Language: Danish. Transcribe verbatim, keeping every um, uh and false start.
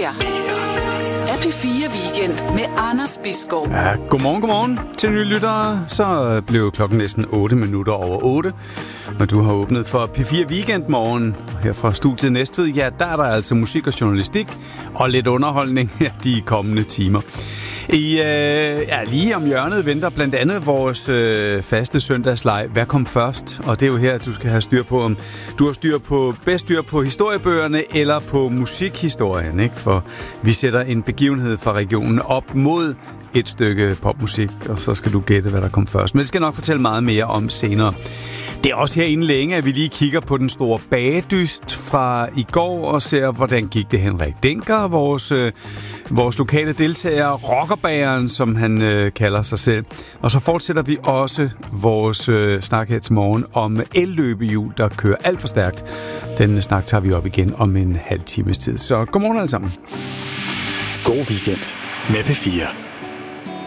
her er P fire Weekend med Anders Bisgaard. Ja, godmorgen, godmorgen til nye lyttere. Så blev klokken næsten otte minutter over otte, når du har åbnet for P fire Weekend morgen her fra studiet Næstved. Ja, der er der altså musik og journalistik og lidt underholdning her de kommende timer. I, øh, ja, lige om hjørnet venter blandt andet vores øh, faste søndagsleg. Hvad kom først? Og det er jo her, du skal have styr på, om du har styr på, bedst styr på historiebøgerne eller på musikhistorien, ikke? For vi sætter en begivenhed fra regionen op mod et stykke popmusik, og så skal du gætte, hvad der kom først. Men det skal jeg nok fortælle meget mere om senere. Det er også her inden længe, at vi lige kigger på den store bagedyst fra i går og ser, hvordan gik det Henrik Denker, vores, øh, vores lokale deltager, rockerbageren, som han øh, kalder sig selv. Og så fortsætter vi også vores øh, snak her til morgen om elløbehjul, der kører alt for stærkt. Den snak tager vi op igen om en halv times tid. Så godmorgen alle sammen. God weekend med P fire.